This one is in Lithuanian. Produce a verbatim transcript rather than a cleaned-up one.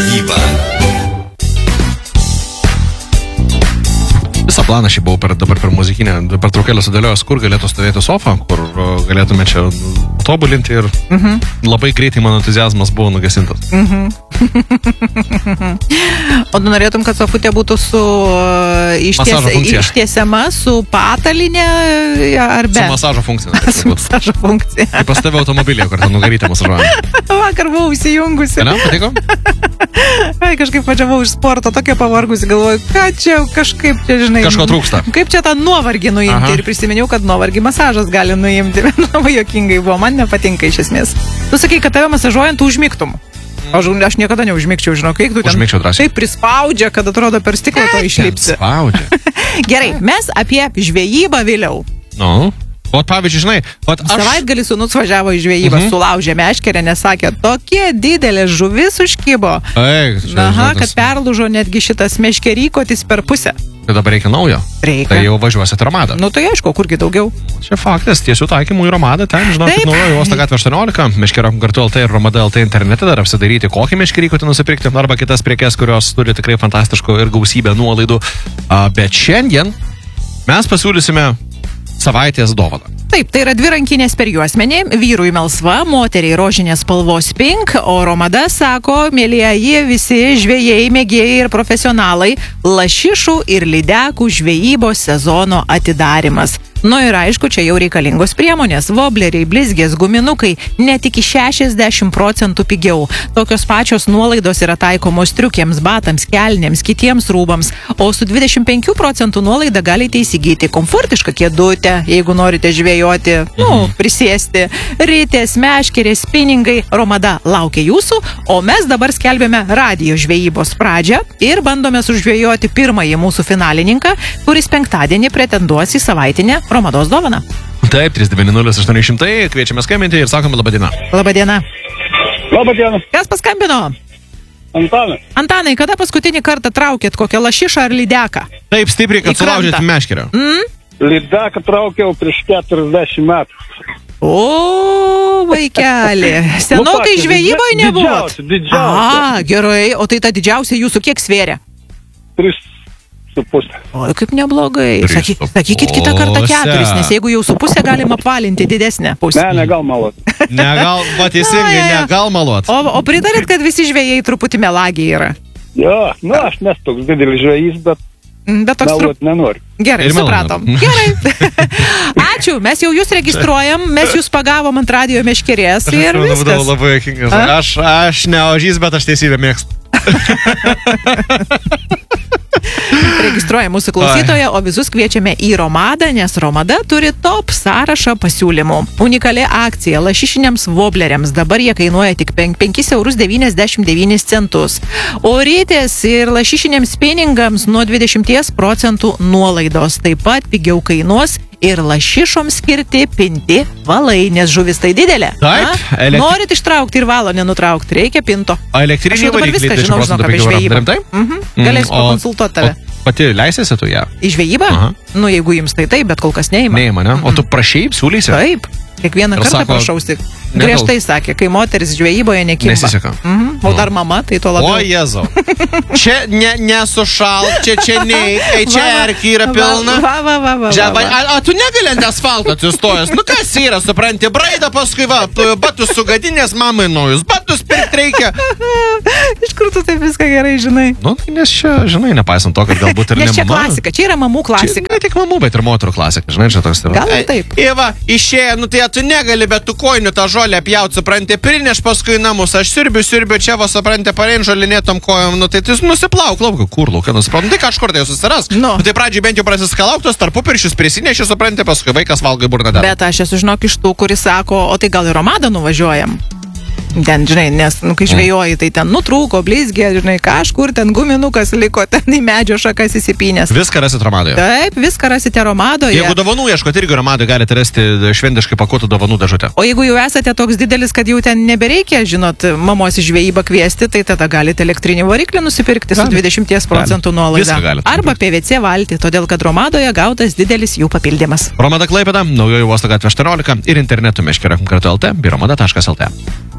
žvejyba. Visą planą šį buvau per, dabar per muzikinę, per traukėlę sudėliojęs, kur galėtų stovėti sofa, kur galėtume čia tobulinti ir mhm. labai greitai mano entuziazmas buvo nugesintas. Mhm. O tu norėtum, kad sofutė būtų su uh, išties, ištiesiama, su patalinė ar be? Su masažo funkcija. Su masažo funkcija. Kaip pas tave automobilėje, kur ten nugarytę masažuojame. Vakar buvau įsijungusi. Ne, patiko? Ai, kažkaip važiavau iš sporto, tokia pavargusi, galvoju, ką čia kažkaip, čia, žinai, kažko trūksta. Kaip čia tą nuovargį nuimti. Aha. Ir prisiminiau, kad nuovargį masažas gali nuimti. Labai juokingai buvo, man nepatinka iš esmės. Tu sakai, kad tave masažuojant, tu užmigtum. Aš, aš niekada neužmigčiau, žinau, kaip tu ten taip prispaudžia, kad atrodo per stiklą to išlipsi. Gerai, mes apie žvejybą vėliau. Nu, o pavyzdžiui, žinai, aš... Savaitgalį sūnus važiavo į žvejybą, uh-huh. sulaužė meškerę, nesakė, tokie didelės žuvis užkibo. Eik, čia, aha, kad perlūžo netgi šitas meškerykotis per pusę. Tai dabar reikia naujo. Reikia. Tai jau važiuosit į Romadą. Nu tai aišku, kurgi daugiau. Čia faktas, tiesių taikymų į Romadą, ten, žinokit, naujoji Uosto gatvė aštuoniolika, Meškerio kartu L T ir Romada L T internete, dar apsidaryti, kokį meškerykotį nusipirkti, arba kitas prekes, kurios turi tikrai fantastiškų ir gausybę nuolaidų. A, bet šiandien mes pasiūlysime savaitės dovaną. Taip, tai yra dvi rankinės per juosmenį, vyrui melsva, moteriai rožinės spalvos pink, o Romada sako, mėlyjeji visi žvejai, mėgėjai ir profesionalai, lašišų ir lydekų žvejybos sezono atidarimas. Nu ir aišku, čia jau reikalingos priemonės, vobleriai, blizgės, guminukai, net iki šešiasdešimt procentų pigiau. Tokios pačios nuolaidos yra taikomos striukėms, batams, kelnėms, kitiems rūbams, o su dvidešimt penkių procentų nuolaida galite įsigyti komfortišką kėdutę, jeigu norite žvejoti, nu, prisėsti, rytės, meškerės, spiningai, Romada laukia jūsų, o mes dabar skelbėme radijo žvejybos pradžią ir bandome sužvejoti pirmąjį mūsų finalininką, kuris penktadienį pretenduos į savaitinę Romados dovaną. Taip, trys devyni nulis aštuoni šimtai, kviečiame skambinti ir sakome labą dieną. Labą dieną. Labą dieną. Kas paskambino? Antanai. Antanai, kada paskutinį kartą traukėt kokią lašišą ar lydeką? Taip stipriai, kad sulaužėt meškerio. Mm? Lydeką traukiau prieš keturiasdešimt metų. O, vaikeli. Senokai nu, žvejyboje nebuvot? Didžiausia, didžiausia. A, gerai, o tai ta didžiausia jūsų kiek svėrė? Tris. Su pusė. O, kaip neblogai. Saky, sakykit kitą kartą keturis, nes jeigu jau su pusė galim apvalinti didesnę pusę. Ne, negal malot. Negal, va teisingai, negal malot. O, o pritarit, kad visi žvejai truputį melagiai yra? Jo, nu aš nesu toks didelis žvejys, bet, bet toks meluot tru... nenoriu. Gerai, ir supratom. Gerai. Ačiū, mes jau jūs registruojam, mes jūs pagavom ant radijo meškerės ir viskas. Labai jokingas. Aš, aš ne ožys, bet aš teisybę mėgstu. Registruoja mūsų klausytoją, o visus kviečiame į Romadą, nes Romada turi top sąrašą pasiūlymų. Unikali akcija lašišiniams vobleriams. Dabar jie kainuoja tik penkis eurus devyniasdešimt devynis centus. O rytės ir lašišiniams spiningams nuo dvidešimt procentų nuolaidos. Taip pat pigiau kainuos ir lašišoms skirti pinti valai, nes žuvis tai didelė. Taip. Elektri... Norit ištraukti ir valo nenutraukti, reikia pinto. O elektriniai varikliai dvidešimt procentų pigiau yra. Taip? Mhm. Galėsiu pakonsultuoti tave. O pati leisiesi tu ją? Į žvejybą? Aha. Nu, jeigu jums tai taip, bet kol kas neima. Neima, ne? O tu prašai, siūlysi? Taip. Kiekvieną ir kartą sako, prašausi. Griežtai sakė, kai moteris žvejyboje nekimba. Nesiseka. Mhm. O dar mama, tai to labiau. O Jėzau. Čia ne, nesušal, čia čia nei, ei, čia erkiai yra pilna. Va, va, va, va, Žia, va, va. A, a tu negali ant asfalto atsistojęs. Nu kas yra, supranti, braida paskui, va, batus sugadinės mamai naujus, batus pirkt reikia. Iš kur tu taip viską gerai žinai? Nu, tai nes čia, žinai, nepaisant to, kad galbūt ir ne mama. Nes čia klasika, čia yra mamų klasika. Čia ne tik mamų, bet ir moterų klasika, žinai, čia toks tai va. Gal ir taip. Ieva, išėjo, nu tai tu negali, bet tu kojinių tą žolę pjaut, supranti, prineš paskui namus, aš sirbiu, sirbiu, čia va, supranti, parein žolinėtom kojom, nu tai tu nusiplauk, laukiu, kur laukia, nusiprantu, tai kažkur tai jau susiras. No. Nu, tai pradžiai bent jau prasiskalauktos, tarpupiršius prisineši, supranti, paskui vaikas valgo į burną dar. Bet aš esu, žinok, iš tų, kuris sako, o tai gal į Romadą nuvažiuojam? Ten, žinai, nes, nu, kai žvejoji, tai ten nutrūko, blizgė, žinai, kažkur ten guminukas liko, ten į medžio šakas įsipynęs. Viską rasit Romadoje. Taip, viską rasite Romadoje. Jeigu dovanų ieškot, irgi Romadoje galite rasti šventiškai pakuotų dovanų dėžutę. O jeigu jau esate toks didelis, kad jau ten nebereikia, žinot, mamos į žvejybą kviesti, tai tada galite elektrinį variklį nusipirkti su dvidešimt procentų nuolaida. Arba P V C valtį, todėl kad Romadoje gautas didelis jų papildymas. Romada Klaipėda, naujoji Uosto gatvė aštuoniolika ir internetu meškerio kartu L T bei romada taškas L T.